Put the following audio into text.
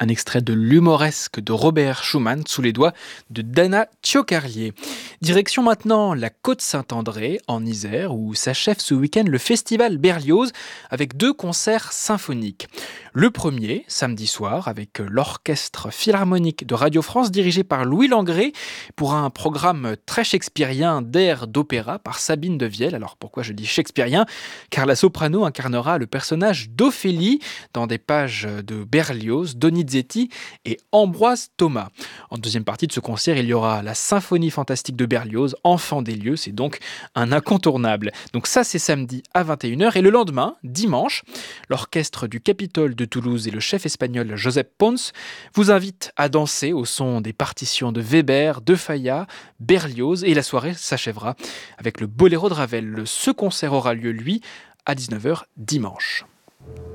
un extrait de l'humoresque de Robert Schumann sous les doigts de Dana Tiocarlier. Direction maintenant la Côte-Saint-André, en Isère, où s'achève ce week-end le festival Berlioz avec 2 concerts symphoniques. Le premier, samedi soir, avec l'Orchestre Philharmonique de Radio France dirigé par Louis Langrée pour un programme très shakespearien d'airs d'opéra par Sabine de Vielle. Alors pourquoi je dis shakespearien ? Car la soprano incarnera le personnage d'Ophélie dans des pages de Berlioz, Donizetti et Ambroise Thomas. En deuxième partie de ce concert, il y aura la symphonie fantastique de Berlioz, Enfant des lieux, c'est donc un incontournable. Donc ça, c'est samedi à 21h. Et le lendemain, dimanche, l'orchestre du Capitole de Toulouse et le chef espagnol Josep Pons vous invitent à danser au son des partitions de Weber, de Falla, Berlioz. Et la soirée s'achèvera avec le Boléro de Ravel. Ce concert aura lieu, lui, à 19h dimanche.